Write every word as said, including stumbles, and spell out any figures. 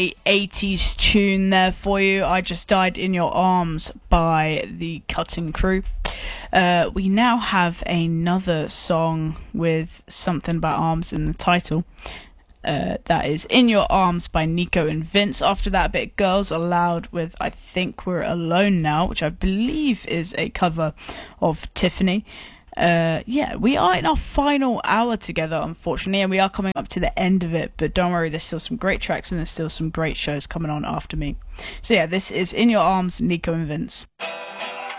eighties tune there for you. I Just Died in Your Arms by the Cutting Crew. Uh, we now have another song with something about arms in the title. Uh, that is In Your Arms by Nico and Vince. After that, a bit Girls Aloud with I Think We're Alone Now, which I believe is a cover of Tiffany. Uh, yeah, we are in our final hour together, unfortunately, and we are coming up to the end of it, but don't worry, there's still some great tracks and there's still some great shows coming on after me. So yeah, this is In Your Arms, Nico and Vince.